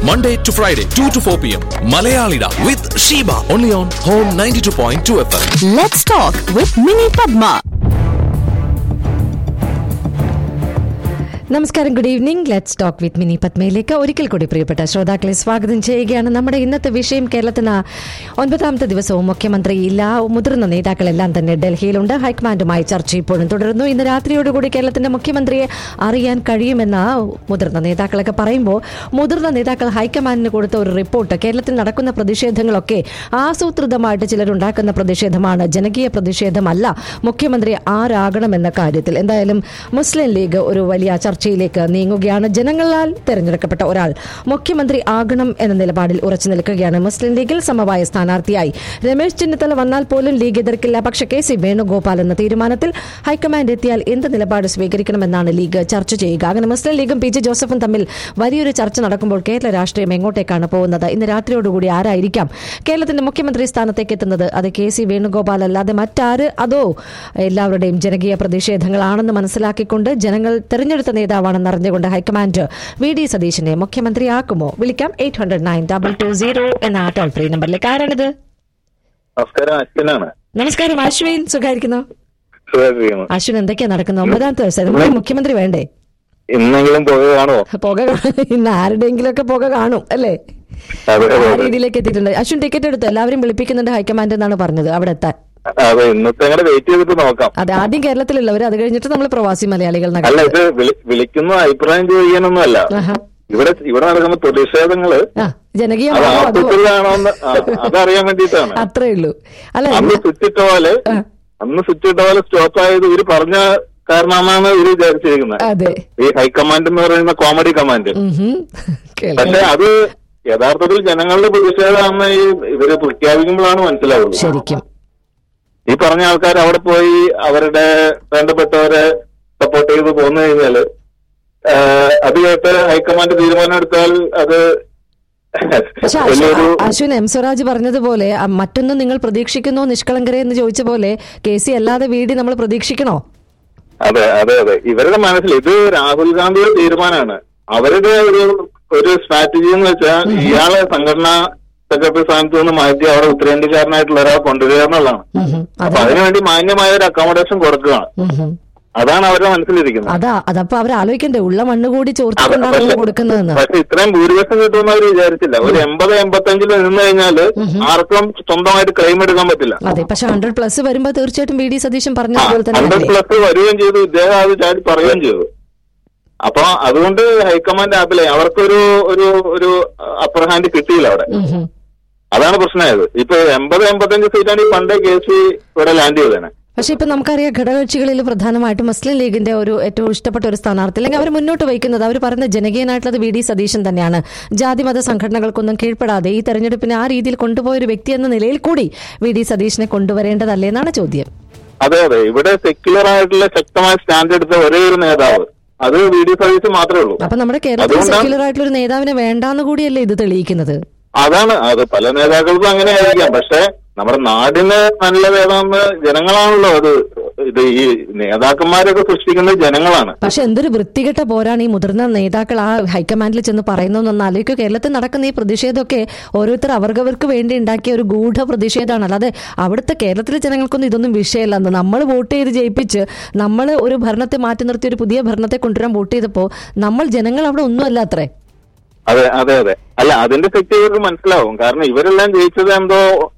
Monday to Friday, 2 to 4 p.m. Malayalida with Sheba. Only on Home 92.2 FM. Let's talk with Mini Padma. നമസ്കാരം, good evening. Let's talk with mini പത്മയിലേക്ക് ഒരിക്കൽ കൂടി പ്രിയപ്പെട്ട ശ്രോതാക്കളെ സ്വാഗതം ചെയ്യുകയാണ്. നമ്മുടെ ഇന്നത്തെ വിഷയം കേരളത്തിന് 9ാമത്തെ ദിവസവും മുഖ്യമന്ത്രിയില്ല. മുതിർന്ന നേതാക്കളെല്ലാം തന്നെ ഡൽഹിയിലുണ്ട്. ഹൈക്കമാൻഡുമായി ചർച്ച ഇപ്പോഴും തുടരുന്നു. ഇന്ന് രാത്രിയോടുകൂടി കേരളത്തിന്റെ മുഖ്യമന്ത്രിയെ അറിയാൻ കഴിയുമെന്ന് മുതിർന്ന നേതാക്കളൊക്കെ പറയുമ്പോൾ, മുതിർന്ന നേതാക്കൾ ഹൈക്കമാൻഡിന് കൊടുത്ത ഒരു റിപ്പോർട്ട്, കേരളത്തിൽ നടക്കുന്ന പ്രതിഷേധങ്ങളൊക്കെ ആസൂത്രിതമായിട്ട് ചിലരുണ്ടാക്കുന്ന പ്രതിഷേധമാണ്, ജനകീയ പ്രതിഷേധമല്ല, മുഖ്യമന്ത്രി ആരാകണമെന്ന കാര്യത്തിൽ. എന്തായാലും മുസ്ലിം ലീഗ് ഒരു വലിയ ചർച്ചയിലേക്ക് നീങ്ങുകയാണ്. ജനങ്ങളാൽ തെരഞ്ഞെടുക്കപ്പെട്ട ഒരാൾ മുഖ്യമന്ത്രി ആകണം എന്ന നിലപാടിൽ ഉറച്ചു നിൽക്കുകയാണ്. മുസ്ലിം ലീഗിൽ സമവായ സ്ഥാനാർത്ഥിയായി രമേശ് ചെന്നിത്തല വന്നാൽ പോലും ലീഗ് എതിർക്കില്ല. പക്ഷേ കെ സി വേണുഗോപാൽ എന്ന തീരുമാനത്തിൽ ഹൈക്കമാൻഡ് എത്തിയാൽ എന്ത് നിലപാട് സ്വീകരിക്കണമെന്നാണ് ലീഗ് ചർച്ച ചെയ്യുക. അങ്ങനെ മുസ്ലിം ലീഗും പി ജെ ജോസഫും തമ്മിൽ വലിയൊരു ചർച്ച നടക്കുമ്പോൾ കേരള രാഷ്ട്രീയം എങ്ങോട്ടേക്കാണ് പോകുന്നത്? ഇന്ന് രാത്രിയോടുകൂടി ആരായിരിക്കാം കേരളത്തിന്റെ മുഖ്യമന്ത്രി സ്ഥാനത്തേക്ക് എത്തുന്നത്? അത് കെ സി വേണുഗോപാൽ അല്ലാതെ മറ്റാര്? അതോ എല്ലാവരുടെയും ജനകീയ പ്രതിഷേധങ്ങളാണെന്ന് മനസ്സിലാക്കിക്കൊണ്ട് ജനങ്ങൾ തെരഞ്ഞെടുത്ത നേതാവാണെന്ന് അറിഞ്ഞുകൊണ്ട് ഹൈക്കമാൻഡ് വി ഡി സതീശനെ മുഖ്യമന്ത്രിയാക്കുമോ? വിളിക്കാം 800-9220 എന്ന ടോൾ ഫ്രീ നമ്പറിലേക്ക്. ആരാണിത്? നമസ്കാരം, അശ്വിനാണ്. നമസ്കാരം അശ്വിൻ, സുഖായിരിക്കുന്നോ? അശ്വിൻ, എന്തൊക്കെയാ നടക്കുന്നത്? 9ാമത്തെ ദിവസം നമ്മുടെ മുഖ്യമന്ത്രി വേണ്ടേ? ഇന്നെങ്കിലും പുക കാണുമോ? പുക ഇന്ന് ആരുടെയെങ്കിലും ഒക്കെ പുക കാണും അല്ലേ? ആ രീതിയിലേക്ക് എത്തിയിട്ടുണ്ട്. അശ്വിൻ ടിക്കറ്റ് എടുത്തു, എല്ലാവരും വിളിപ്പിക്കുന്നുണ്ട് ഹൈക്കമാൻഡ് എന്നാണ് പറഞ്ഞത് അവിടെ എത്താൻ. അതെ, ഇന്നത്തെ വെയിറ്റ് ചെയ്തിട്ട് നോക്കാം. അതെ, ആദ്യം കേരളത്തിലുള്ളവർ, അത് കഴിഞ്ഞിട്ട് നമ്മൾ പ്രവാസി മലയാളികൾ. അല്ല, ഇത് വിളിക്കുന്ന അഭിപ്രായം ചോദിക്കാനൊന്നും അല്ല. ഇവിടെ നടക്കുന്ന പ്രതിഷേധങ്ങള് ജനകീയമാണോന്ന് അതറിയാൻ വേണ്ടിയിട്ടാണ്. അത്രേ ഉള്ളൂ. അല്ല, അന്ന് സ്വിച്ച് ഇട്ട പോലെ സ്റ്റോപ്പ് ആയത് ഇവര് പറഞ്ഞ കാരണമാണ് ഇവര് വിചാരിച്ചിരിക്കുന്നത്. ഈ ഹൈക്കമാൻഡ് എന്ന് പറയുന്ന കോമഡി കമാൻഡ്. പക്ഷെ അത് യഥാർത്ഥത്തിൽ ജനങ്ങളുടെ പ്രതിഷേധമാണെന്ന് ഇവര് പ്രഖ്യാപിക്കുമ്പോഴാണ് മനസ്സിലാവുന്നത്. ശരിക്കും ഈ പറഞ്ഞ ആൾക്കാർ അവിടെ പോയി അവരുടെ വേണ്ടപ്പെട്ടവരെ സപ്പോർട്ട് ചെയ്ത് പോന്നു കഴിഞ്ഞാല് അത് കേട്ട് ഹൈക്കമാൻഡ് തീരുമാനം എടുത്താൽ അത് വലിയൊരു. അശ്വിൻ, എം സ്വരാജ് പറഞ്ഞതുപോലെ മറ്റൊന്നും നിങ്ങൾ പ്രതീക്ഷിക്കുന്നോ നിഷ്കളങ്കരെ എന്ന് ചോദിച്ച പോലെ കെ സി അല്ലാതെ വീടി നമ്മൾ പ്രതീക്ഷിക്കണോ? അതെ അതെ അതെ, ഇവരുടെ മനസ്സിൽ ഇത് രാഹുൽ ഗാന്ധിയുടെ തീരുമാനമാണ്. അവരുടെ ഒരു സ്ട്രാറ്റജി എന്ന് വെച്ചാൽ ഇയാളെ സംഘടനാ സെക്രട്ടറി സ്ഥാനത്ത് നിന്ന് മാറ്റി അവിടെ ഉത്തരേന്ത്യക്കാരനായിട്ടുള്ള ഒരാൾ കൊണ്ടുവരിക എന്നുള്ളതാണ്. അപ്പൊ അതിനുവേണ്ടി മാന്യമായ ഒരു അക്കോമഡേഷൻ കൊടുക്കുകയാണ്. അതാണ് അവരുടെ മനസ്സിലിരിക്കുന്നത്. അതപ്പോ അവർ ആലോചിക്കണ്ടേ, ഉള്ള മണ്ണ് കൂടി ചോർത്തിക്കൊണ്ടാണ് കൊടുക്കുന്നതെന്ന്. പക്ഷെ ഇത്രയും ഭൂരിപക്ഷം കിട്ടുമെന്ന് അവർ വിചാരിച്ചില്ല. ഒരു 80-85 നിന്ന് കഴിഞ്ഞാല് ആർക്കും സ്വന്തമായിട്ട് ക്ലെയിം എടുക്കാൻ പറ്റില്ല. അതെ, പക്ഷെ 100+ വരുമ്പോ തീർച്ചയായിട്ടും വി ഡി സതീശൻ പറഞ്ഞതുപോലെ തന്നെ 100+ വരികയും ചെയ്തു, ഇദ്ദേഹം അത് ചാടി പറയുകയും ചെയ്തു. അപ്പൊ അതുകൊണ്ട് ഹൈക്കമാൻഡ് ആപ്പിലെ അവർക്കൊരു ഒരു അപ്പർ ഹാൻഡ് കിട്ടിയില്ല അവിടെ. അതാണ് പ്രശ്നമായത്. ഇപ്പൊ 80-85 സീറ്റാണ് ഈ പണ്ടേ കേസ് ഇവിടെ ലാൻഡ് ചെയ്തതാണ്. പക്ഷെ ഇപ്പൊ നമുക്കറിയാം, ഘടകകക്ഷികളിൽ പ്രധാനമായിട്ടും മുസ്ലിം ലീഗിന്റെ ഒരു ഏറ്റവും ഇഷ്ടപ്പെട്ട ഒരു സ്ഥാനാർത്ഥി, അല്ലെങ്കിൽ അവർ മുന്നോട്ട് വയ്ക്കുന്നത്, അവർ പറയുന്നത് ജനകീയനായിട്ടുള്ളത് വി ഡി സതീശൻ തന്നെയാണ്. ജാതിമത സംഘടനകൾക്കൊന്നും കീഴ്പ്പെടാതെ ഈ തെരഞ്ഞെടുപ്പിനെ ആ രീതിയിൽ കൊണ്ടുപോയൊരു വ്യക്തി എന്ന നിലയിൽ കൂടി വി ഡി സതീശനെ കൊണ്ടുവരേണ്ടതല്ലേ എന്നാണ് ചോദ്യം. അതെ അതെ, ഇവിടെ സെക്യുലർ ആയിട്ടുള്ള ശക്തമായ സ്റ്റാൻഡ് എടുത്ത ഒരേ ഒരു നേതാവ് അത് വി ഡി സതീശൻ മാത്രമേ ഉള്ളൂ. അപ്പൊ നമ്മുടെ കേരളത്തിൽ സെക്യുലർ ആയിട്ടുള്ള ഒരു നേതാവിനെ വേണ്ടാന്ന് കൂടിയല്ലേ ഇത് തെളിയിക്കുന്നത്? അതാണ്, അത് പല നേതാക്കൾക്കും അങ്ങനെ ആയിരിക്കാം. പക്ഷെ നമ്മുടെ നാടിന് നല്ലതേതാണെന്ന് ജനങ്ങളാണല്ലോ ഇത് ഈ നേതാക്കന്മാരൊക്കെ സൃഷ്ടിക്കുന്നത് ജനങ്ങളാണ്. പക്ഷെ എന്തൊരു വൃത്തികെട്ട പോരാണ് ഈ മുതിർന്ന നേതാക്കൾ ആ ഹൈക്കമാൻഡിൽ ചെന്ന് പറയുന്നതെന്ന് ആലോചിക്കുക. കേരളത്തിൽ നടക്കുന്ന ഈ പ്രതിഷേധമൊക്കെ ഓരോരുത്തർ അവർക്ക് വേണ്ടി ഉണ്ടാക്കിയ ഒരു ഗൂഢ പ്രതിഷേധമാണ്. അല്ലാതെ അവിടുത്തെ കേരളത്തിലെ ജനങ്ങൾക്കൊന്നും ഇതൊന്നും വിഷയമല്ലെന്ന്. നമ്മൾ വോട്ട് ചെയ്ത് ജയിപ്പിച്ച് നമ്മൾ ഒരു ഭരണത്തെ മാറ്റി നിർത്തി ഒരു പുതിയ ഭരണത്തെ കൊണ്ടുവരാൻ വോട്ട് ചെയ്തപ്പോ നമ്മൾ ജനങ്ങൾ അവിടെ ഒന്നുമല്ല അത്രേ. അതെ അതെ അതെ, അല്ല അതിന്റെ ശക്തി ഇവർക്ക് മനസ്സിലാവും. കാരണം ഇവരെല്ലാം ജയിച്ചത് എന്തോ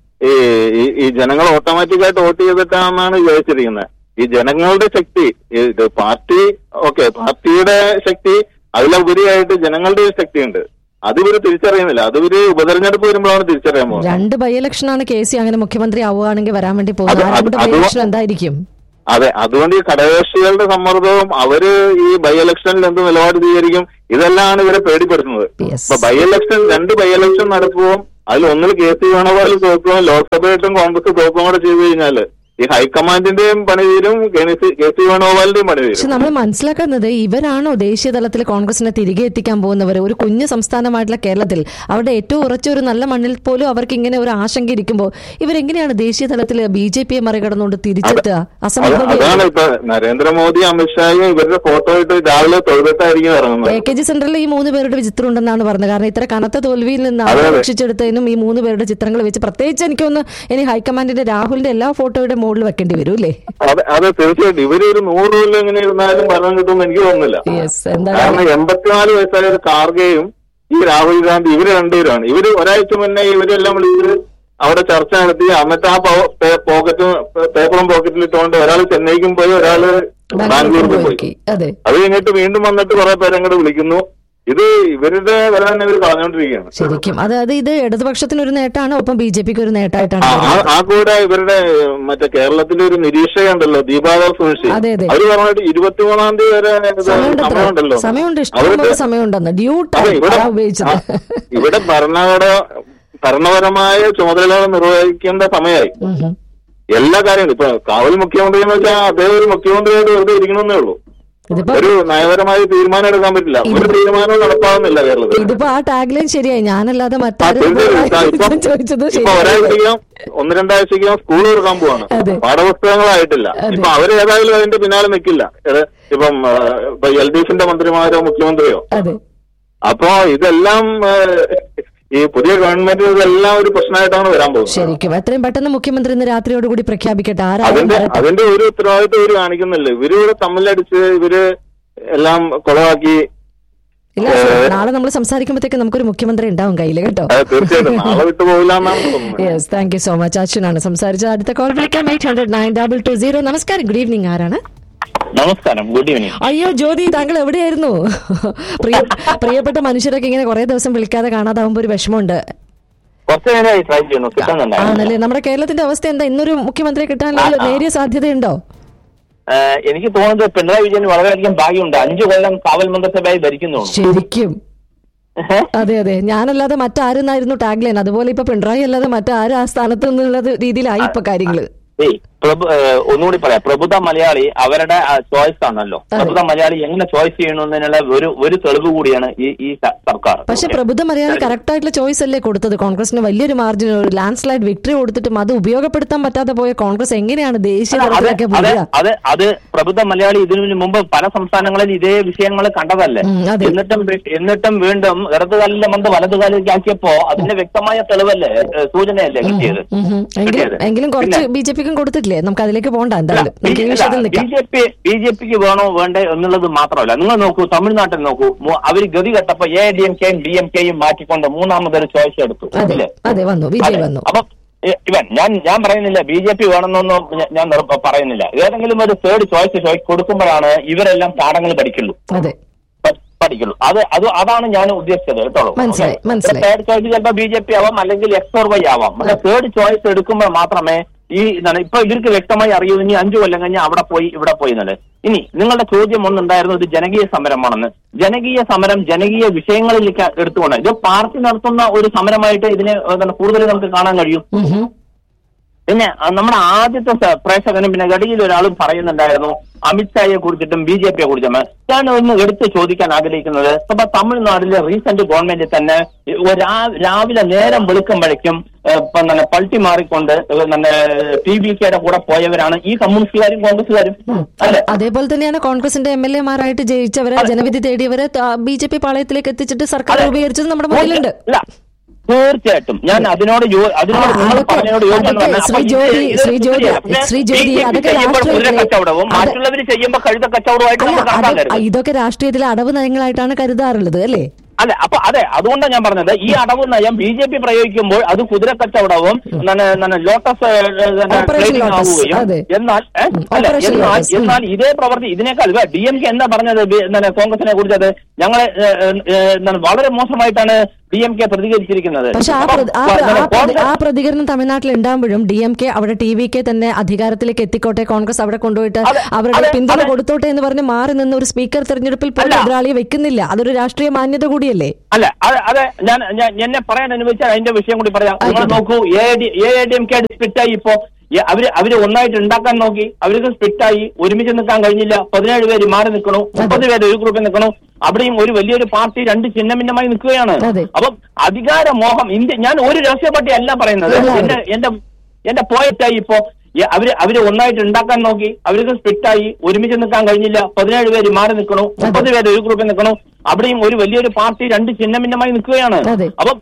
ഈ ജനങ്ങൾ ഓട്ടോമാറ്റിക്കായിട്ട് വോട്ട് ചെയ്തിട്ടാണെന്നാണ് വിചാരിച്ചിരിക്കുന്നത്. ഈ ജനങ്ങളുടെ ശക്തി, ഇത് പാർട്ടിയുടെ ശക്തി, അതിലുപരിയായിട്ട് ജനങ്ങളുടെ ശക്തിയുണ്ട്. അത് ഇവര് തിരിച്ചറിയുന്നില്ല. അത് ഇവര് ഉപതെരഞ്ഞെടുപ്പ് വരുമ്പോഴാണ് തിരിച്ചറിയാൻ പോകുന്നത്. 2 ബൈ ഇലക്ഷനാണ് കെ സി അങ്ങനെ മുഖ്യമന്ത്രി ആവുകയാണെങ്കിൽ വരാൻ വേണ്ടി പോകുന്നത്. 2 ബൈ ഇലക്ഷൻ എന്തായിരിക്കും? അതെ, അതുകൊണ്ട് ഈ ഘടകകക്ഷികളുടെ സമ്മർദ്ദവും അവര് ഈ ബൈ ഇലക്ഷനിൽ എന്ത് നിലപാട് സ്വീകരിക്കും, ഇതെല്ലാമാണ് ഇവരെ പേടിപ്പെടുത്തുന്നത്. ഇപ്പൊ ബൈ ഇലക്ഷൻ 2 ബൈ ഇലക്ഷൻ നടക്കുകയും അതിൽ ഒന്നിൽ കെ സി വേണുഗോപാൽ തോക്കുകയും ലോക്സഭയായിട്ടും കോൺഗ്രസ് തോക്കുകയും കൂടെ ചെയ്തു കഴിഞ്ഞാല് ഈ ഹൈക്കമാൻഡിന്റെയും പണി തീരും, കെ സി വേണുഗോപാലിന്റെയും പണി തീരും. പക്ഷെ നമ്മൾ മനസ്സിലാക്കുന്നത് ഇവരാണോ ദേശീയ തലത്തിൽ കോൺഗ്രസിനെ തിരികെ എത്തിക്കാൻ പോകുന്നവർ? ഒരു കുഞ്ഞു സംസ്ഥാനമായിട്ടുള്ള കേരളത്തിൽ അവരുടെ ഏറ്റവും ഉറച്ച ഒരു നല്ല മണ്ണിൽ പോലും അവർക്ക് ഇങ്ങനെ ഒരു ആശങ്ക ഇരിക്കുമ്പോൾ ഇവരെങ്ങനെയാണ് ദേശീയ തലത്തിൽ BJP മറികടന്നുകൊണ്ട് തിരിച്ചെത്തുക? അതാണ് ഇപ്പൊ നരേന്ദ്രമോദി അമിത്ഷായും ഇവരുടെ ഫോട്ടോ ഇട്ട് രാവിലെ തൊഴുതിട്ടായിരിക്കും ഇറങ്ങുന്നത്. AKG സെന്ററിൽ ഈ 3 പേരുടെ ചിത്രം ഉണ്ടെന്നാണ് പറഞ്ഞത്. കാരണം ഇത്ര കനത്ത തോൽവിയിൽ നിന്ന് രക്ഷിച്ചെടുത്തതിനും ഈ 3 പേരുടെ ചിത്രങ്ങൾ വെച്ച്, പ്രത്യേകിച്ച് എനിക്കൊന്ന് ഇനി ഹൈക്കമാൻഡിന്റെ രാഹുലിന്റെ എല്ലാ ഫോട്ടോയുടെ മുകളിൽ വെക്കേണ്ടി വരും അല്ലേ? അതെ, തീർച്ചയായിട്ടും. ഇവര് ഒരു 100 കൊല്ലം എങ്ങനെ ഇരുന്നാലും ഭരണം കിട്ടുമെന്ന് എനിക്ക് തോന്നുന്നില്ല. കാരണം 84 വയസ്സായ ഒരു ഖാർഗെയും ഈ രാഹുൽ ഗാന്ധി ഇവര് രണ്ടുപേരാണ്. ഇവര് ഒരാഴ്ച മുന്നേ ഇവരെല്ലാം വിളിച്ച് അവിടെ ചർച്ച നടത്തി. എന്നിട്ട് ആ പേപ്പറും പോക്കറ്റിലിട്ടുകൊണ്ട് ഒരാൾ ചെന്നൈക്കും പോയി, ഒരാള് ബാംഗ്ലൂരിലും പോയി. അത് കഴിഞ്ഞിട്ട് വീണ്ടും വന്നിട്ട് കുറെ പേരങ്ങോട്ട് വിളിക്കുന്നു. ഇത് ഇവരുടെ വില തന്നെ ഇവർ പറഞ്ഞുകൊണ്ടിരിക്കുകയാണ് ശരിക്കും. അതായത് ഇത് ഇടതുപക്ഷത്തിന് ഒരു നേട്ടമാണ്, ഒപ്പം BJPക്ക് ഒരു നേട്ടമായിട്ടാണ്. ആ കൂടെ ഇവരുടെ മറ്റേ കേരളത്തിലെ ഒരു നിരീക്ഷക ഉണ്ടല്ലോ, ദീപാദാസ് സുരേഷി, അവര് പറഞ്ഞിട്ട് 23-ാം തീയതി വരെ സമയമുണ്ടല്ലോ. സമയമുണ്ട്, ഇഷ്ടംപോലെ സമയമുണ്ടെന്ന്. ഇവിടെ ഭരണപരമായ ചുമതലകൾ നിർവഹിക്കേണ്ട സമയമായി. എല്ലാ കാര്യങ്ങളും ഇപ്പൊ കാവൽ മുഖ്യമന്ത്രി എന്ന് വെച്ചാൽ അദ്ദേഹം ഒരു മുഖ്യമന്ത്രിയായിട്ട് വെറുതെ ഇരിക്കണമെന്നേ ഉള്ളൂ. ഒരു നയപരമായ തീരുമാനം എടുക്കാൻ പറ്റില്ല. ഒരു തീരുമാനവും നടപ്പാവുന്നില്ല കേരളത്തിൽ. ഇതിപ്പോ ആ ടാഗ്ലൈൻ ശരിയായി, ഞാനല്ലാതെ മറ്റാരും. ഇപ്പൊ ഒരാഴ്ചയ്ക്കോ 1-2 ആഴ്ചയ്ക്കോ സ്കൂൾ തുറക്കാൻ പോവാണ്, പാഠപുസ്തകങ്ങളായിട്ടില്ല. ഇപ്പൊ അവര് ഏതായാലും അതിന്റെ പിന്നാലെ നിൽക്കില്ല. ഇപ്പം LDFന്റെ മന്ത്രിമാരോ മുഖ്യമന്ത്രിയോ. അപ്പൊ ഇതെല്ലാം ഈ പുതിയ ഗവൺമെന്റ് ഇതെല്ലാം ഒരു പ്രശ്നമായിട്ടാണ് വരാൻ പോകുന്നത്. ശരിക്കും എത്രയും പെട്ടെന്ന് മുഖ്യമന്ത്രി ഇന്ന് രാത്രിയോടുകൂടി പ്രഖ്യാപിക്കട്ടെ. അതിന്റെ ഒരു ഉത്തരവാദിത്വം ഇവര് കാണിക്കുന്നില്ല. ഇവരിവിടെ തമ്മിലടിച്ച് ഇവര് എല്ലാം കൊളവാക്കി. നാളെ നമ്മൾ സംസാരിക്കുമ്പോഴത്തേക്ക് നമുക്കൊരു മുഖ്യമന്ത്രി ഉണ്ടാവും കയ്യിൽ കേട്ടോ. തീർച്ചയായിട്ടും നാളെ വിട്ടുപോകില്ല. Yes, thank you so much. അച്ഛനാണ് സംസാരിച്ചത്. അടുത്ത കോൾ വിളിക്കാം. 800-922-0. നമസ്കാരം, ഗുഡ് ഈവനിങ്. ആരാണ്? നമസ്കാരം, ഗുഡ് ഈവനിങ്. അയ്യോ ജ്യോതി, താങ്കൾ എവിടെയായിരുന്നു? പ്രിയപ്പെട്ട മനുഷ്യരൊക്കെ ഇങ്ങനെ കുറെ ദിവസം വിളിക്കാതെ കാണാതാവുമ്പോ ഒരു വിഷമമുണ്ട്. ആണല്ലേ? നമ്മുടെ കേരളത്തിന്റെ അവസ്ഥ എന്താ? ഇന്നൊരു മുഖ്യമന്ത്രിയെ കിട്ടാനുള്ള നേരിയ സാധ്യതയുണ്ടോ? എനിക്ക് തോന്നുന്നത് പിണറായി വിജയൻ വളരെയധികം ഭാഗ്യമുണ്ട്. 5 കൊല്ലം കാവൽ മന്ത്രിസഭയായി ഭരിക്കുന്നു. ശരിക്കും അതെ, ഞാനല്ലാതെ മറ്റാരെന്നായിരുന്നു ടാഗ്ലൈൻ. അതുപോലെ ഇപ്പൊ പിണറായി അല്ലാതെ മറ്റാരും ആ സ്ഥാനത്ത് നിന്നുള്ള രീതിയിലായി ഇപ്പൊ കാര്യങ്ങള്. ഒന്നുകൂടി പറയാം, പ്രബുദ്ധ മലയാളി അവരുടെ ചോയ്സ് ആണല്ലോ. പ്രബുദ്ധ മലയാളി എങ്ങനെ ചോയ്സ് ചെയ്യണമെന്നതിനുള്ള ഒരു തെളിവ് കൂടിയാണ് ഈ സർക്കാർ. പക്ഷെ പ്രബുദ്ധ മലയാളി കറക്റ്റ് ആയിട്ടുള്ള ചോയ്സ് അല്ലേ കൊടുത്തത്? കോൺഗ്രസിന് വലിയൊരു മാർജിൻ, ഒരു ലാൻഡ് സ്ലൈഡ് വിക്ടറി കൊടുത്തിട്ടും അത് ഉപയോഗപ്പെടുത്താൻ പറ്റാതെ പോയ കോൺഗ്രസ് എങ്ങനെയാണ് ദേശീയ തലത്തിലൊക്കെ പോവുക? അത് പ്രബുദ്ധ മലയാളി ഇതിനു മുമ്പ് പല സംസ്ഥാനങ്ങളിൽ ഇതേ വിഷയങ്ങൾ കണ്ടതല്ലേ. എന്നിട്ടും വീണ്ടും ഇടതുകാലിലെ മന്ത് വലതുകാലിലേക്ക് ആക്കിയപ്പോ അതിന്റെ വ്യക്തമായ തെളിവല്ലേ, സൂചനയല്ലേ കിട്ടിയത്? എങ്കിലും കുറച്ച് BJPക്കും കൊടുത്തിട്ടില്ല. നമുക്ക് അതിലേക്ക് പോകണ്ട. എന്തായാലും BJPക്ക് വേണോ വേണ്ടേ എന്നുള്ളത് മാത്രമല്ല. നിങ്ങൾ നോക്കൂ, തമിഴ്നാട്ടിൽ നോക്കൂ, അവർ ഗതി കെട്ടപ്പോ ADMKയും DMKയും മാറ്റിക്കൊണ്ട് മൂന്നാമതൊരു ചോയ്സ് എടുത്തു. അപ്പൊ ഞാൻ പറയുന്നില്ല BJP വേണമെന്നൊന്നും ഞാൻ പറയുന്നില്ല. ഏതെങ്കിലും ഒരു തേർഡ് ചോയ്സ് കൊടുക്കുമ്പോഴാണ് ഇവരെല്ലാം പാഠങ്ങൾ പഠിക്കുള്ളൂ. അതാണ് ഞാൻ ഉദ്ദേശിച്ചത് കേട്ടോ. തേർഡ് ചോയ്സ് ചിലപ്പോൾ BJP ആവാം, അല്ലെങ്കിൽ X or Y ആവാം. പക്ഷെ തേർഡ് ചോയ്സ് എടുക്കുമ്പോൾ മാത്രമേ ഇപ്പൊ ഇവർക്ക് വ്യക്തമായി അറിയൂ ഇനി 5 കൊല്ലം കഴിഞ്ഞ് അവിടെ പോയി ഇവിടെ പോയി എന്നുള്ളത്. ഇനി നിങ്ങളുടെ ചോദ്യം ഒന്നുണ്ടായിരുന്നു, ഇത് ജനകീയ സമരമാണെന്ന്. ജനകീയ സമരം ജനകീയ വിഷയങ്ങളിലേക്ക് എടുത്തുകൊണ്ട് ഇത് പാർട്ടി നടത്തുന്ന ഒരു സമരമായിട്ട് ഇതിനെ കൂടുതൽ നമുക്ക് കാണാൻ കഴിയും. പിന്നെ നമ്മുടെ ആദ്യത്തെ പ്രേക്ഷകനും പിന്നെ ഗഡിയിൽ ഒരാളും പറയുന്നുണ്ടായിരുന്നു അമിത്ഷായെ കുറിച്ചിട്ടും BJPയെ കുറിച്ചും. ഞാൻ ഒന്ന് എടുത്ത് ചോദിക്കാൻ ആഗ്രഹിക്കുന്നത്, ഇപ്പൊ തമിഴ്നാട്ടിലെ റീസെന്റ് ഗവൺമെന്റ് തന്നെ രാവിലെ നേരം വെളുക്കുമ്പോഴേക്കും പൾട്ടി മാറിക്കൊണ്ട് TVKയുടെ കൂടെ പോയവരാണ് ഈ കമ്മ്യൂണിസ്റ്റുകാരും കോൺഗ്രസുകാരും. അതേപോലെ തന്നെയാണ് കോൺഗ്രസിന്റെ MLA-മാരായിട്ട് ജയിച്ചവരെ, ജനവിധി തേടിയവരെ BJP പാളയത്തിലേക്ക് എത്തിച്ചിട്ട് സർക്കാർ രൂപീകരിച്ചത് നമ്മുടെ മുന്നിലുണ്ട്. തീർച്ചയായിട്ടും ഞാൻ അതിനോട് കച്ചവടവും മറ്റുള്ളവർ ചെയ്യുമ്പോൾ കഴുത കച്ചവടമായിട്ട് ഇതൊക്കെ രാഷ്ട്രീയത്തിലെ അടവ് നയങ്ങളായിട്ടാണ് കരുതാറുള്ളത് അല്ലേ? അല്ലെ, അപ്പൊ അതെ, അതുകൊണ്ടാണ് ഞാൻ പറഞ്ഞത് ഈ അടവ് നയം BJP പ്രയോഗിക്കുമ്പോൾ അത് കുതിരക്കച്ചവടവും ലോട്ടസ് ആവുകയും എന്നാൽ ഇതേ പ്രവൃത്തി ഇതിനേക്കാൾ DMK എന്താ പറഞ്ഞത് കോൺഗ്രസിനെ കുറിച്ചത്? ഞങ്ങളെ വളരെ മോശമായിട്ടാണ് DMK പ്രതികരിച്ചിരിക്കുന്നത്. പക്ഷെ ആ പ്രതികരണം തമിഴ്നാട്ടിൽ ഉണ്ടാകുമ്പോഴും DMK അവിടെ TVK തന്നെ അധികാരത്തിലേക്ക് എത്തിക്കോട്ടെ, കോൺഗ്രസ് അവിടെ കൊണ്ടുപോയിട്ട് അവരുടെ പിന്തുണ കൊടുത്തോട്ടെ എന്ന് പറഞ്ഞ് മാറി നിന്ന് ഒരു സ്പീക്കർ തെരഞ്ഞെടുപ്പിൽ പോലും എതിരാളിയെ വെക്കുന്നില്ല. അതൊരു രാഷ്ട്രീയ മാന്യത കൂടിയല്ലേ? അല്ല, അതെ, ഞാൻ എന്നെ പറയാൻ അനുവദിച്ചാൽ അതിന്റെ വിഷയം കൂടി പറയാം. നിങ്ങൾ നോക്കൂ, ADMK സ്പ്ലിറ്റായി. ഇപ്പോ അവര് ഒന്നായിട്ട് ഉണ്ടാക്കാൻ നോക്കി, അവർക്ക് സ്പ്ലിറ്റായി, ഒരുമിച്ച് നിൽക്കാൻ കഴിഞ്ഞില്ല. 17 പേര് മാറി നിൽക്കണു, 30 പേര് ഒരു ഗ്രൂപ്പിൽ നിൽക്കണു. അവിടെയും ഒരു വലിയൊരു പാർട്ടി 2 ഛിന്നഭിന്നമായി നിൽക്കുകയാണ്. അപ്പം അധികാര മോഹം ഞാൻ ഒരു രാഷ്ട്രീയ പാർട്ടി അല്ല പറയുന്നത്. എന്റെ പോയിന്റായി ഇപ്പോ അവര് ഒന്നായിട്ട് ഉണ്ടാക്കാൻ നോക്കി, അവർക്ക് സ്പ്ലിറ്റായി, ഒരുമിച്ച് നിൽക്കാൻ കഴിഞ്ഞില്ല. 17 പേര് മാറി നിൽക്കണു, 30 പേര് ഒരു ഗ്രൂപ്പിൽ നിൽക്കണു. അവിടെയും ഒരു വലിയൊരു പാർട്ടി 2 ഛിന്നഭിന്നമായി നിൽക്കുകയാണ്. അപ്പം